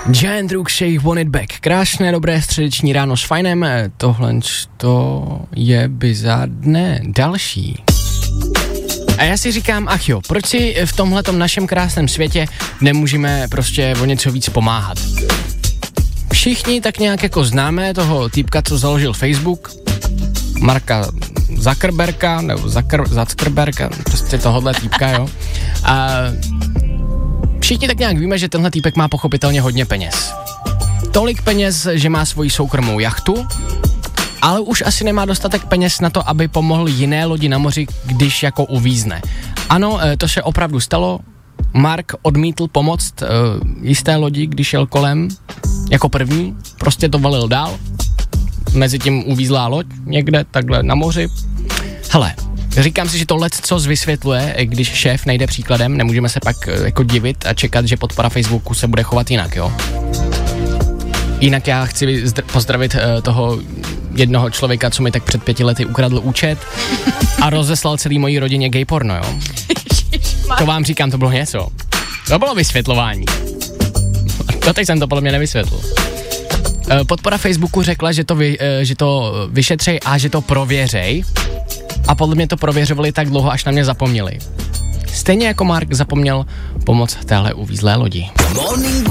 Giant Rookshay, Want It Back. Krásné, dobré středeční ráno s Fajnem. Tohle to je bizarné. Další. A já si říkám, ach jo, proč si v tomhletom našem krásném světě nemůžeme prostě o něco víc pomáhat? Všichni tak nějak jako známe toho týpka, co založil Facebook, Marka Zuckerberga, nebo Zuckerberga, prostě tohohle týpka, jo. A všichni tak nějak víme, že tenhle týpek má pochopitelně hodně peněz. Tolik peněz, že má svoji soukromou jachtu, ale už asi nemá dostatek peněz na to, aby pomohl jiné lodi na moři, když jako uvízne. Ano, to se opravdu stalo. Mark odmítl pomoct jisté lodi, když jel kolem jako první, prostě to valil dál. Mezitím uvízlá loď někde takhle na moři. Hele, říkám si, že to leccos vysvětluje, když šéf nejde příkladem, nemůžeme se pak jako divit a čekat, že podpora Facebooku se bude chovat jinak, jo. Jinak já chci pozdravit toho jednoho člověka, co mi tak před 5 lety ukradl účet a rozeslal celý mojí rodině gay porno, jo. To vám říkám, to bylo něco. To bylo vysvětlování. Doteď jsem to podle mě nevysvětlil. Podpora Facebooku řekla, že to vyšetřej a že to prověřej. A podle mě to prověřovali tak dlouho, až na mě zapomněli. Stejně jako Mark zapomněl pomoct téhle uvízlé lodi.